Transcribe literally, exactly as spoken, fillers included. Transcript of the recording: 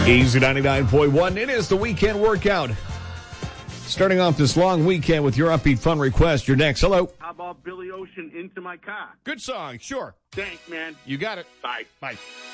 Easy ninety-nine point one. It is the weekend workout. Starting off this long weekend with your upbeat fun request. You're next. Hello. How about Billy Ocean, Into My Car? Good song. Sure. Thanks, man. You got it. Bye. Bye.